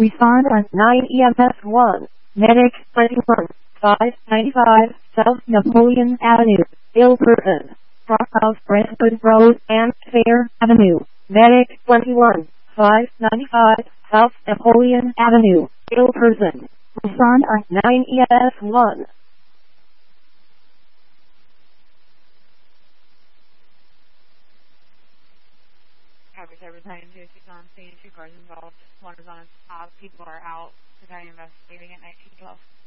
Respond on 9 EMS 1. Medic 21, 595 South Napoleon Avenue, ill person. Crosshouse Brentwood Road and Fair Avenue. Medic 21, 595 South Napoleon Avenue, ill person. Respond on 9 EMS 1. Coverage everything to on scene, 2 cars involved. One is on its top. People are out. The guy investigating at 1912.